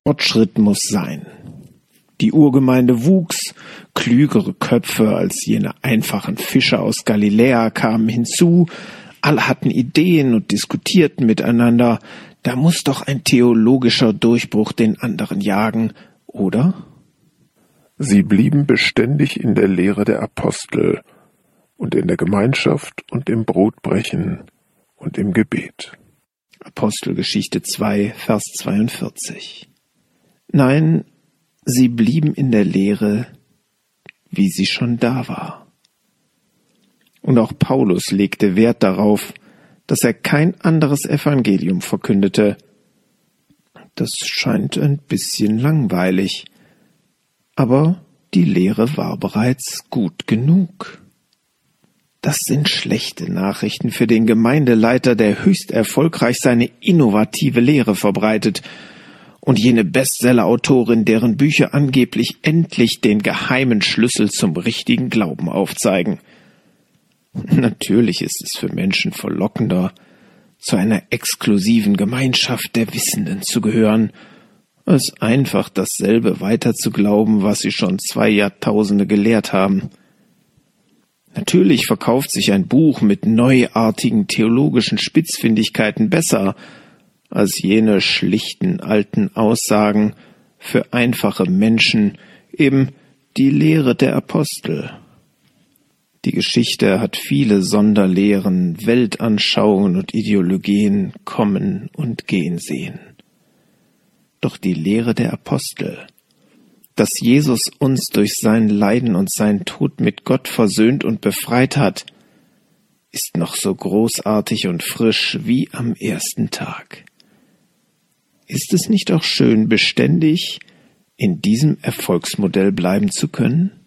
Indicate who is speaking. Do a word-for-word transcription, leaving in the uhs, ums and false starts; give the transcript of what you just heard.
Speaker 1: Fortschritt muss sein. Die Urgemeinde wuchs, klügere Köpfe als jene einfachen Fischer aus Galiläa kamen hinzu, alle hatten Ideen und diskutierten miteinander. Da muss doch ein theologischer Durchbruch den anderen jagen, oder?
Speaker 2: Sie blieben beständig in der Lehre der Apostel und in der Gemeinschaft und im Brotbrechen und im Gebet.
Speaker 1: Apostelgeschichte zwei, Vers zweiundvierzig. Nein, sie blieben in der Lehre, wie sie schon da war. Und auch Paulus legte Wert darauf, dass er kein anderes Evangelium verkündete. Das scheint ein bisschen langweilig, aber die Lehre war bereits gut genug. Das sind schlechte Nachrichten für den Gemeindeleiter, der höchst erfolgreich seine innovative Lehre verbreitet, und jene Bestseller-Autorin, deren Bücher angeblich endlich den geheimen Schlüssel zum richtigen Glauben aufzeigen. Natürlich ist es für Menschen verlockender, zu einer exklusiven Gemeinschaft der Wissenden zu gehören, als einfach dasselbe weiter zu glauben, was sie schon zwei Jahrtausende gelehrt haben. Natürlich verkauft sich ein Buch mit neuartigen theologischen Spitzfindigkeiten besser als jene schlichten alten Aussagen für einfache Menschen, eben die Lehre der Apostel. Die Geschichte hat viele Sonderlehren, Weltanschauungen und Ideologien kommen und gehen sehen. Doch die Lehre der Apostel, dass Jesus uns durch sein Leiden und seinen Tod mit Gott versöhnt und befreit hat, ist noch so großartig und frisch wie am ersten Tag. Ist es nicht auch schön, beständig in diesem Erfolgsmodell bleiben zu können?